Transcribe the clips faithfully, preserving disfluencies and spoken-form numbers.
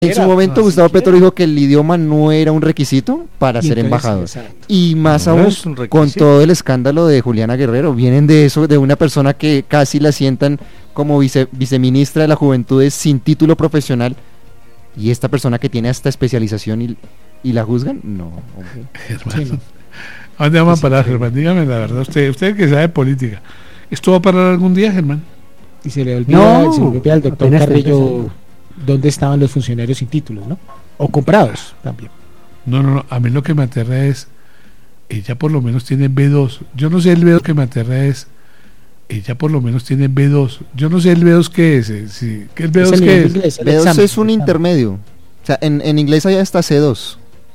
En su momento, Gustavo Petro dijo que el idioma no era un requisito para ser embajador. Y más No aún, es un requisito. con todo el escándalo de Juliana Guerrero, vienen de eso, de una persona que casi la sientan como vice, viceministra de la Juventudes sin título profesional, y esta persona que tiene hasta especialización y, y la juzgan, no. Germán, sí, no. ¿A dónde vamos a parar, Germán? Dígame la verdad, usted, usted que sabe política. ¿Esto va a parar algún día, Germán? Y se le olvida, no, se le olvida al doctor Carrillo dónde estaban los funcionarios sin títulos, ¿no? O comprados también. No, no, no, a mí lo que me aterra es, ella por lo menos tiene B dos. Yo no sé el B dos que me aterra es, ella por lo menos tiene B dos. Yo no sé el B dos qué es. Eh, sí. ¿Qué el B dos es qué es? Inglés, B dos examen, es un intermedio. O sea, en, en inglés allá está C dos.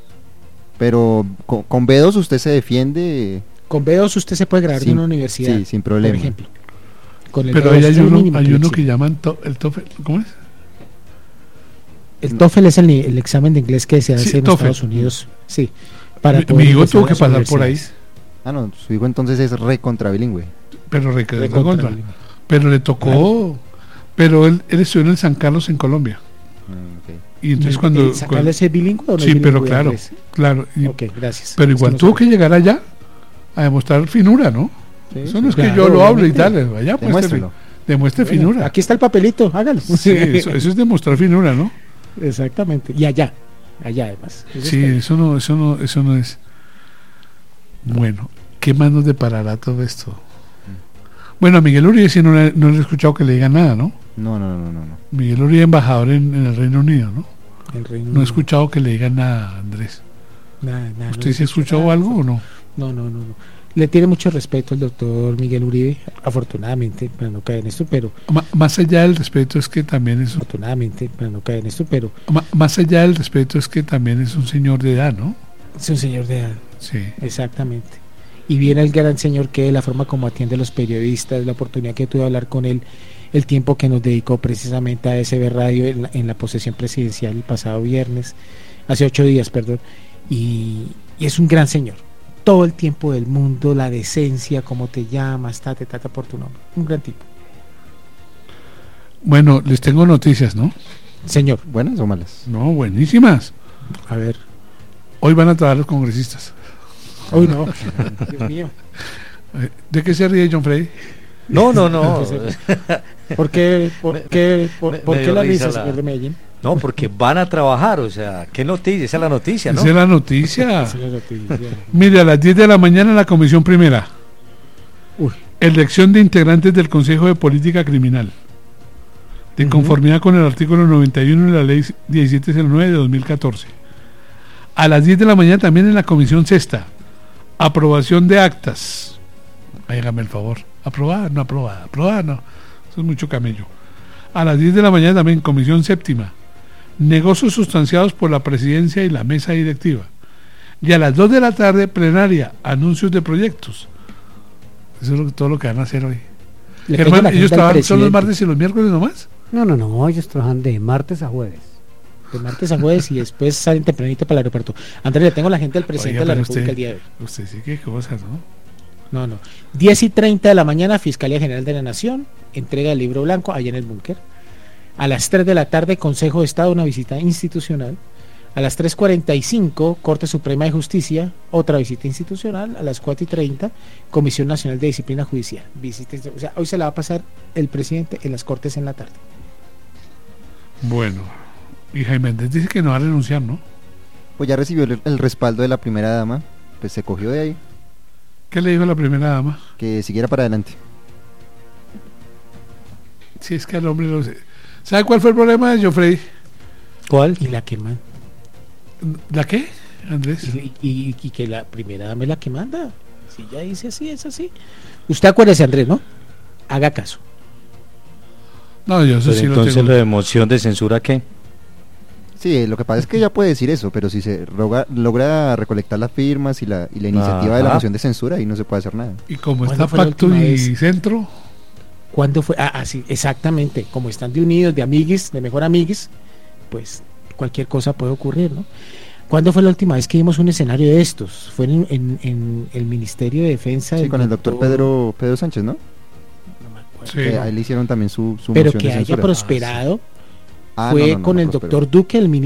Pero con, con B dos usted se defiende. Con B dos usted se puede graduar sin, de una universidad. Sí, sin problema. Por ejemplo. Con el Pero ahí hay uno, hay uno que llaman to, el TOEFL. ¿Cómo es? El no. TOEFL es el, el examen de inglés que se hace sí, en TOEFL. Estados Unidos. Sí. Para mi, mi hijo tuvo que pasar por ahí. Ah, no, su hijo entonces es recontra bilingüe. Pero re, re contra, pero le tocó, claro. Pero él, él estudió en el San Carlos en Colombia. Mm, okay. Y entonces cuando ¿San Carlos es bilingüe o no sí, es bilingüe? pero claro, claro. Y, okay, gracias. Pero igual no tuvo que llegar allá a demostrar finura, ¿no? Sí, eso no es claro, que yo lo hable y tal, allá pues demuestre bueno, finura. Aquí está el papelito, hágalo. Sí, eso, eso es demostrar finura, ¿no? Exactamente. Y allá, allá además. Eso sí, eso no, eso no, eso no es. Bueno, ¿qué más nos deparará todo esto? Bueno, a Miguel Uribe sí no le, no le he escuchado que le digan nada, ¿no? No, no, no, no. no. Miguel Uribe, embajador en, en el Reino Unido, ¿no? El Reino no he escuchado que le digan nada, Andrés. Nada, nada. ¿Usted no sí ha escuchado nada, algo o no? No, no, no, no. Le tiene mucho respeto el doctor Miguel Uribe, afortunadamente, para no caer en esto, pero... M más allá del respeto es que también es... Afortunadamente, para no caer en esto, pero... M más allá del respeto es que también es un señor de edad, ¿no? Es un señor de edad. Sí. Exactamente. Y viene el gran señor que la forma como atiende a los periodistas, la oportunidad que tuve de hablar con él, el tiempo que nos dedicó precisamente a S B Radio en la, en la posesión presidencial el pasado viernes, hace ocho días, perdón, y, y es un gran señor. Todo el tiempo del mundo, la decencia, cómo te llamas, ta, te trata por tu nombre. Un gran tipo. Bueno, les tengo noticias, ¿no? Señor. ¿Buenas o malas? No, buenísimas. A ver. Hoy van a trabajar los congresistas. Hoy no. Dios mío. ¿De qué se ríe John Frey? No, no, no. ¿Por qué, por qué, por, me, por qué la risa, señor de Medellín? No, porque van a trabajar, o sea, ¿qué noticia? Esa es la noticia, ¿no? Esa es la noticia. Esa es la noticia. Mire, a las diez de la mañana en la Comisión Primera. Uy. Elección de integrantes del Consejo de Política Criminal. De uh-huh. conformidad con el artículo noventa y uno de la Ley diecisiete cero nueve de dos mil catorce. A las diez de la mañana también en la Comisión Sexta. Aprobación de actas. Hágame el favor. Aprobada, no aprobada. Aprobada, no. Eso es mucho camello. A las diez de la mañana también Comisión Séptima. Negocios sustanciados por la presidencia y la mesa directiva. Y a las dos de la tarde, plenaria, anuncios de proyectos. Eso es lo, todo lo que van a hacer hoy. Germán, ¿ellos trabajan solo los martes y los miércoles nomás? No, no, no, ellos trabajan de martes a jueves. De martes a jueves y después salen tempranito para el aeropuerto. Andrés, le tengo la gente del presidente Oiga, de la República usted, el día de hoy. Usted sí que cosas, ¿no? No, no. diez y treinta de la mañana, Fiscalía General de la Nación, entrega el libro blanco allá en el búnker. A las tres de la tarde, Consejo de Estado, una visita institucional. A las tres cuarenta y cinco, Corte Suprema de Justicia, otra visita institucional. A las cuatro y treinta, Comisión Nacional de Disciplina Judicial. Visita, o sea, hoy se la va a pasar el presidente en las Cortes en la tarde. Bueno, y Jaime Méndez dice que no va a renunciar, ¿no? Pues ya recibió el, el respaldo de la primera dama, pues se cogió de ahí. ¿Qué le dijo la primera dama? Que siguiera para adelante. Sí, es que al hombre lo sé. ¿Sabe cuál fue el problema de Joffrey? ¿Cuál? Y la queman. ¿La qué, Andrés? Y, y, y que la primera dama es la que manda. Si ella dice así, es así. Usted acuérdese, Andrés, ¿no? Haga caso. No, yo eso pero sí entonces lo tengo. ¿Lo de moción de censura qué? Sí, lo que pasa es que ella puede decir eso, pero si se roga, logra recolectar las firmas y la, y la iniciativa Ajá. de la moción de censura, ahí no se puede hacer nada. Y como está Pacto y vez? Centro... ¿Cuándo fue? Ah, ah, sí, exactamente. Como están de unidos, de amiguis, de mejor amiguis, pues cualquier cosa puede ocurrir, ¿no? ¿Cuándo fue la última vez que vimos un escenario de estos? Fue en, en, en el Ministerio de Defensa. Sí, con el doctor Pedro, Pedro Sánchez, ¿no? No me acuerdo. Sí. Que ahí le hicieron también su, su Pero moción que de haya censura. prosperado, Ah, fue no, no, no, con no el prosperó. doctor Duque, el